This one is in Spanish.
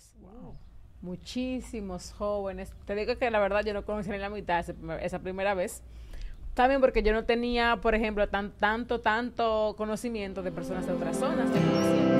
jóvenes. Wow. Muchísimos jóvenes. Te digo que la verdad yo no conocía ni la mitad esa primera vez. También porque yo no tenía, por ejemplo, tanto conocimiento de personas de otras zonas. Yo conocía